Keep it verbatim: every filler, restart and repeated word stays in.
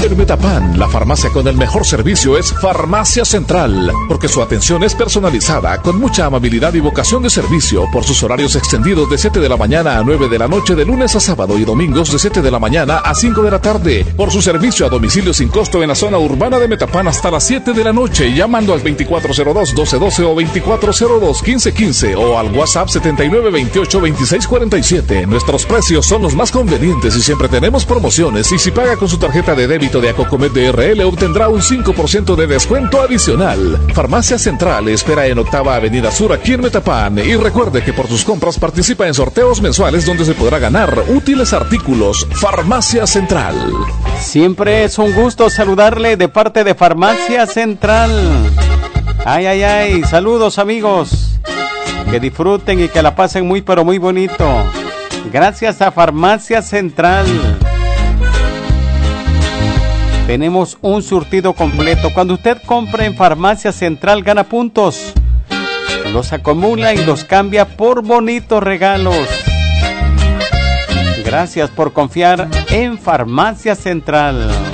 En Metapan, la farmacia con el mejor servicio es Farmacia Central, porque su atención es personalizada, con mucha amabilidad y vocación de servicio, por sus horarios extendidos de siete de la mañana a nueve de la noche de lunes a sábado y domingos de siete de la mañana a cinco de la tarde, por su servicio a domicilio sin costo en la zona urbana de Metapan hasta las siete de la noche, llamando al veinticuatro cero dos, doce doce o veinticuatro cero dos, quince quince o al WhatsApp setenta y nueve veintiocho veintiséis cuarenta y siete. Nuestros precios son los más convenientes y siempre tenemos promociones, y si paga con su tarjeta de débito de Acocomet D R L obtendrá un cinco por ciento de descuento adicional. Farmacia Central espera en Octava Avenida Sur aquí en Metapan, y recuerde que por sus compras participa en sorteos mensuales donde se podrá ganar útiles artículos. Farmacia Central. Siempre es un gusto saludarle de parte de Farmacia Central. Ay, ay, ay, saludos amigos, que disfruten y que la pasen muy pero muy bonito. Gracias a Farmacia Central tenemos un surtido completo. Cuando usted compra en Farmacia Central gana puntos, los acumula y los cambia por bonitos regalos. Gracias por confiar en Farmacia Central.